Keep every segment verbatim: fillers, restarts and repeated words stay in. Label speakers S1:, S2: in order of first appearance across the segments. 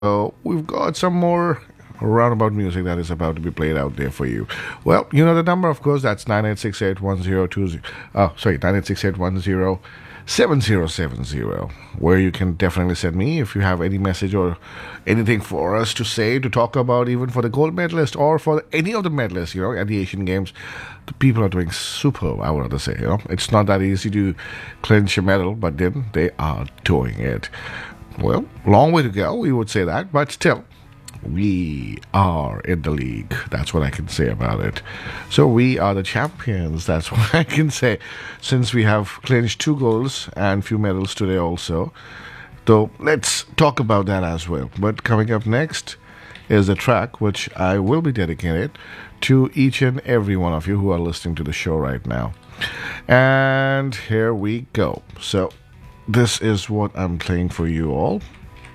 S1: Uh, we've got some more roundabout music that is about to be played out there for you. Well, you know the number, of course. That's nine eight six eight one zero two zero. Oh, sorry, nine eight six eight one zero seven zero seven zero. Where you can definitely send me if you have any message or anything for us to say, to talk about, even for the gold medalist or for any of the medalists. You know, at the Asian Games, the people are doing superb. I would rather say. You know, it's not that easy to clinch a medal, but then they are doing it. Well, long way to go, we would say that, but still, we are in the league. That's what I can say about it. So we are the champions. That's what I can say, since we have clinched two goals and few medals today also. So let's talk about that as well. But coming up next is a track which I will be dedicated to each and every one of you who are listening to the show right now. And here we go. So this is what I'm playing for you all.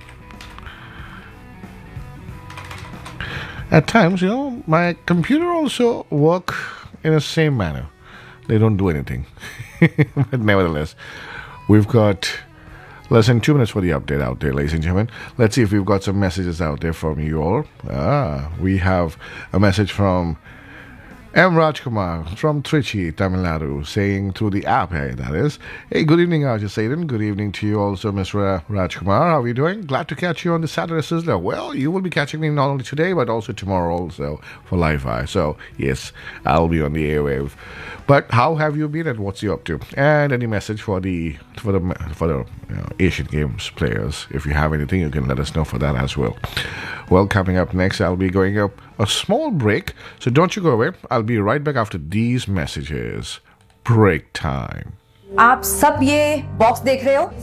S1: At times, you know, my computer also work in the same manner. They don't do anything. But nevertheless, we've got less than two minutes for the update out there, ladies and gentlemen. Let's see if we've got some messages out there from you all. Ah, we have a message from M. Rajkumar from Trichy, Tamil Nadu, saying through the app, hey, that is. Hey, good evening, Arjun Saden. Good evening to you also, Mister Rajkumar. How are you doing? Glad to catch you on the Saturday Sizzler. Well, you will be catching me not only today, but also tomorrow also for Li-Fi. So, yes, I'll be on the airwave. But how have you been and what's you up to? And any message for the for the for the you know, Asian Games players? If you have anything, you can let us know for that as well. Well, coming up next, I'll be going up a small break. So don't you go away. I'll be right back after these messages. Break time.
S2: आप सब ये box देख रहे हो?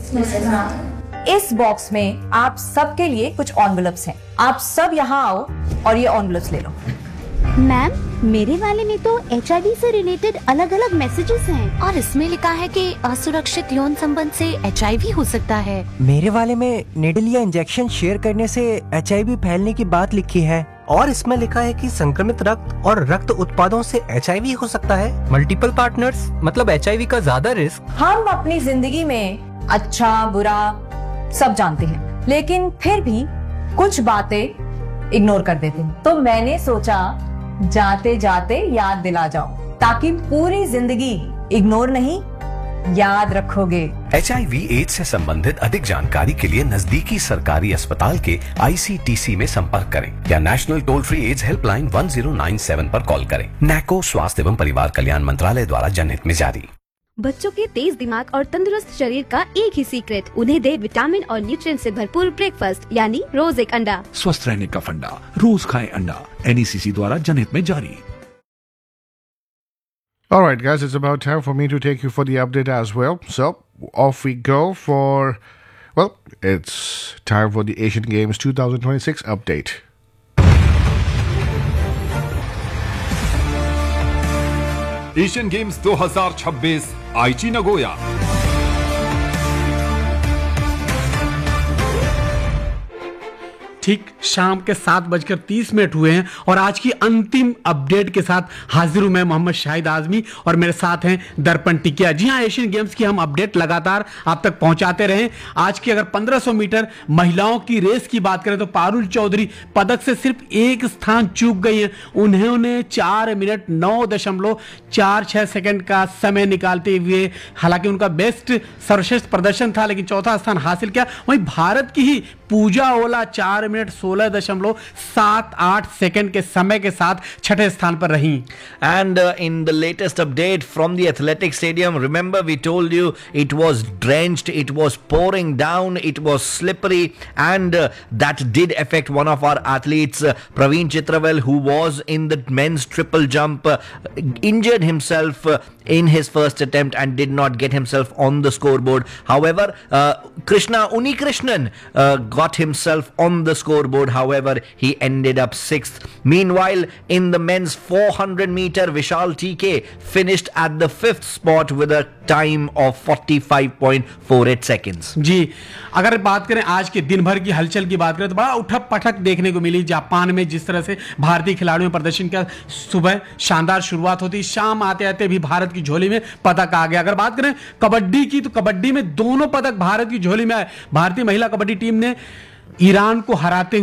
S2: इस box में आप सबके लिए कुछ एनवेलप्स हैं। आप सब यहाँ आओ और ये एनवेलप्स ले लो।
S3: मैम, मेरे वाले में तो एच आई वी से रिलेटेड अलग अलग मैसेजेस हैं और इसमें लिखा है कि असुरक्षित यौन संबंध से एच आई वी हो सकता है।
S4: मेरे वाले में निडल या इंजेक्शन शेयर करने से एच आई वी फैलने की बात लिखी है और इसमें लिखा है कि संक्रमित रक्त और रक्त उत्पादों से एच आई वी हो सकता है। मल्टीपल पार्टनर्स मतलब एच आई वी का ज्यादा रिस्क।
S2: हम अपनी जिंदगी में अच्छा बुरा सब जानते हैं, लेकिन फिर भी कुछ बातें इग्नोर कर देते हैं। तो मैंने सोचा जाते जाते याद दिला जाओ, ताकि पूरी जिंदगी इग्नोर नहीं याद रखोगे।
S5: एच आई वी एड्स से संबंधित अधिक जानकारी के लिए नजदीकी सरकारी अस्पताल के आई सी टी सी में संपर्क करें या national toll free ads helpline one zero nine seven पर कॉल करें। नैको स्वास्थ्य एवं परिवार कल्याण मंत्रालय द्वारा जनहित में जारी।
S3: बच्चों के तेज दिमाग और तंदुरुस्त शरीर का एक ही सीक्रेट, उन्हें दे विटामिन और न्यूट्रिएंट से भरपूर ब्रेकफास्ट यानी रोज एक अंडा।
S6: स्वस्थ रहने का फंडा, रोज खाएं अंडा। एन ई सी सी द्वारा जनहित में जारी।
S1: All right, guys, it's about time for me to take you for the update as well. So, off we go for, well, it's time for the Asian Games twenty twenty-six update.
S7: Asian games दो हज़ार छब्बीस आईची Nagoya.
S8: ठीक शाम के सात बजकर तीस मिनट हुए हैं और आज की अंतिम अपडेट के साथ हाजिर हूं मैं मोहम्मद शाहिद आजमी और मेरे साथ हैं दर्पण टिकिया। जी हां, एशियन गेम्स की हम अपडेट लगातार आप तक पहुंचाते रहे। आज की अगर पंद्रह सौ मीटर महिलाओं की रेस की बात करें तो पारुल चौधरी पदक से सिर्फ एक स्थान चूक गई हैं। उन्होंने चार मिनट नौ दशमलव चार छह सेकंड का समय निकालते हुए, हालांकि उनका बेस्ट सर्वश्रेष्ठ प्रदर्शन था, लेकिन चौथा स्थान हासिल किया। वहीं भारत की ही पूजा ओला चार मिनट सोलह दशमलव सात आठ सेकंड के समय के साथ छठे स्थान पर रही।
S9: And uh, in the latest update from the athletic stadium, remember we told you it was drenched, it was pouring down, it was slippery, and uh, that did affect one of our athletes, uh, Praveen Chitravel, who was in the men's triple jump, uh, injured himself uh, in his first attempt and did not get himself on the scoreboard. However, uh, Krishna Unikrishnan uh, got himself on the scoreboard. However, he ended up sixth. Meanwhile, in the men's four hundred meter, Vishal T K finished at the fifth spot with a time of forty-five point four eight seconds.
S8: जी, अगर बात करें आज के दिन भर की हलचल की बात करें तो बड़ा उठक पटक देखने को मिली जापान में। जिस तरह से भारतीय खिलाड़ियों प्रदर्शन का, सुबह शानदार शुरुआत होती, शाम आते आते भी भारत की झोली में पदक आ गया। अगर बात करें कबड्डी की तो कबड्डी में दोनों पदक भारत की झोली में आए। भारतीय महिला कबड्डी टीम ने ईरान को हराते